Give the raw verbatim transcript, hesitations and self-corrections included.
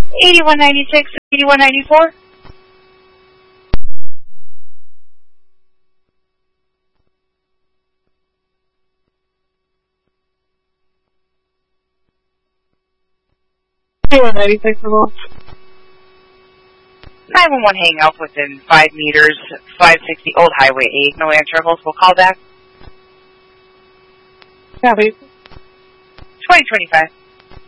eighty-one ninety-six, eighty-one ninety-four. eighty-one ninety-six remote. nine one one hang up within five meters, five sixty Old Highway eight. No answer. Multiple call back. Copy. twenty twenty-five.